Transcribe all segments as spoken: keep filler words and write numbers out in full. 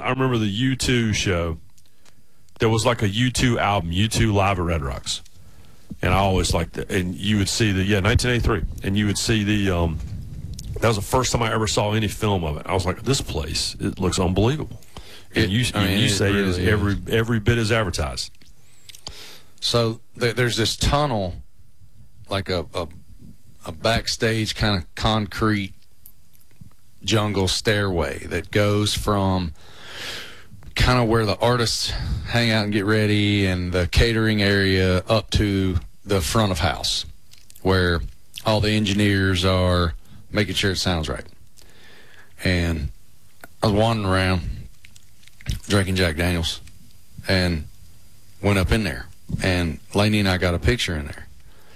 I remember the U two show. There was like a U two album, U two Live at Red Rocks. And I always liked that. And you would see the, yeah, nineteen eighty-three. And you would see the, um, that was the first time I ever saw any film of it. I was like, this place, it looks unbelievable. And It, you, I mean, you it say really it is is. every, every bit as advertised. So th- there's this tunnel, like a, a, a backstage kind of concrete jungle stairway that goes from kind of where the artists hang out and get ready and the catering area up to the front of house where all the engineers are making sure it sounds right. And I was wandering around drinking Jack Daniels and went up in there. And Lainey and I got a picture in there.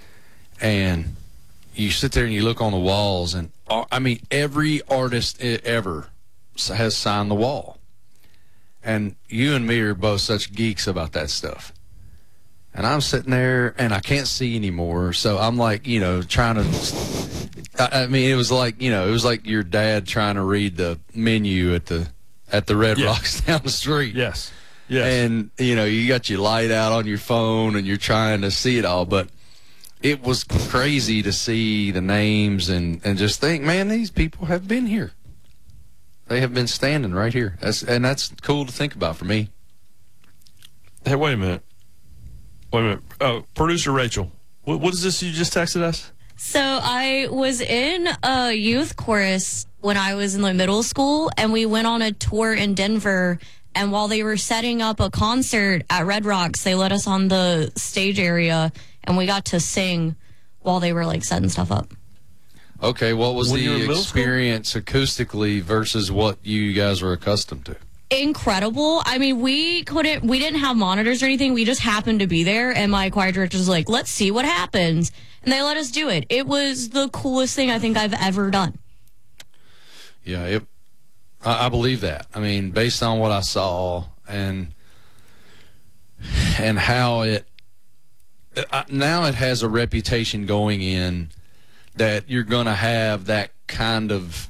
And you sit there and you look on the walls, and I mean, every artist ever has signed the wall. And you and me are both such geeks about that stuff. And I'm sitting there, and I can't see anymore. So I'm like, you know, trying to. I, I mean, it was like, you know, it was like your dad trying to read the menu at the at the Red Yeah. Rocks down the street. Yes. Yes. And, you know, you got your light out on your phone, and you're trying to see it all. But it was crazy to see the names and, and just think, man, these people have been here. They have been standing right here. That's, and that's cool to think about for me. Hey, wait a minute. Wait a minute. Oh, producer Rachel, what, what is this you just texted us? So I was in a youth chorus when I was in like middle school, and we went on a tour in Denver. And while they were setting up a concert at Red Rocks, they let us on the stage area, and we got to sing while they were like setting stuff up. Okay, what was When you were in the middle school? experience acoustically versus what you guys were accustomed to? Incredible. I mean, we couldn't, we didn't have monitors or anything. We just happened to be there, and my choir director was like, let's see what happens. And they let us do it. It was the coolest thing I think I've ever done. Yeah, it, I, I believe that. I mean, based on what I saw and and how it, uh, now it has a reputation going in that you're going to have that kind of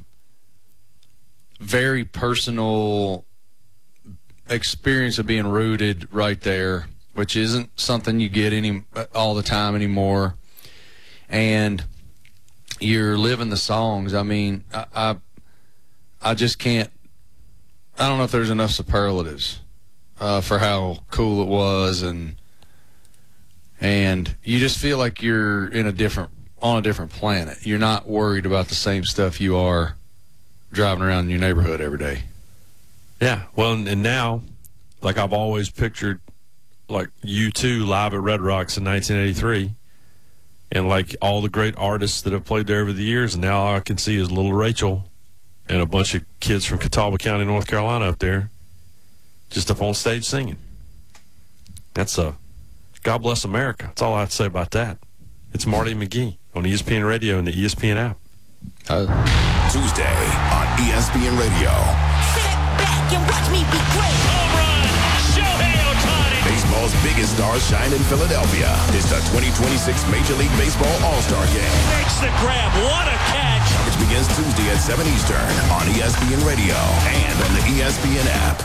very personal experience of being rooted right there, which isn't something you get any all the time anymore. And you're living the songs. I mean, I, I, I just can't. I don't know if there's enough superlatives uh, for how cool it was, and and you just feel like you're in a different on a different planet. You're not worried about the same stuff you are driving around in your neighborhood every day. Yeah. Well, and, and now, like I've always pictured, like U two live at Red Rocks in nineteen eighty-three, and like all the great artists that have played there over the years, and now all I can see is little Rachel and a bunch of kids from Catawba County, North Carolina up there just up on stage singing. That's a, God bless America. That's all I have to say about that. It's Marty McGee on E S P N Radio and the E S P N app. Uh, Tuesday on E S P N Radio. Sit back and watch me be great. Home run, Shohei Ohtani. Baseball's biggest stars shine in Philadelphia. It's the twenty twenty-six Major League Baseball All-Star Game. Makes the grab. What a catch. Coverage begins Tuesday at seven Eastern on E S P N Radio and on the E S P N app.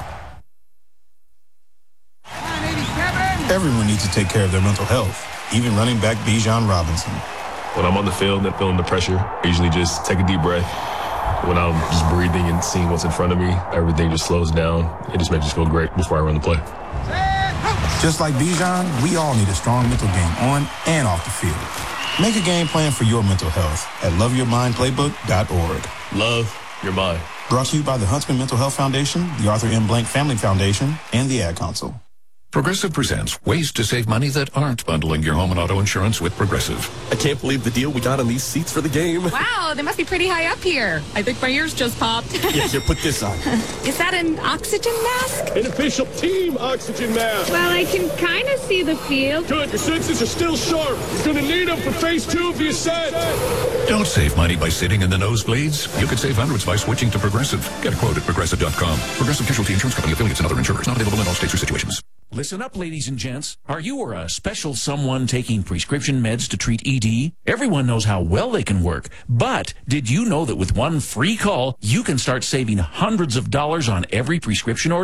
Everyone needs to take care of their mental health, even running back Bijan Robinson. When I'm on the field and feeling the pressure, I usually just take a deep breath. When I'm just breathing and seeing what's in front of me, everything just slows down. It just makes me feel great before I run the play. Just like Bijan, we all need a strong mental game on and off the field. Make a game plan for your mental health at love your mind playbook dot org. Love your mind. Brought to you by the Huntsman Mental Health Foundation, the Arthur M. Blank Family Foundation, and the Ad Council. Progressive presents ways to save money that aren't bundling your home and auto insurance with Progressive. I can't believe the deal we got on these seats for the game. Wow, they must be pretty high up here. I think my ears just popped. Yeah, here, put this on. Is that an oxygen mask? An official team oxygen mask. Well, I can kind of see the field. Good, your senses are still sharp. You're going to need them for phase two of the ascent. Don't save money by sitting in the nosebleeds. You could save hundreds by switching to Progressive. Get a quote at progressive dot com. Progressive Casualty Insurance Company, affiliates, and other insurers. Not available in all states or situations. Listen up, ladies and gents. Are you or a special someone taking prescription meds to treat E D? Everyone knows how well they can work. But did you know that with one free call, you can start saving hundreds of dollars on every prescription order?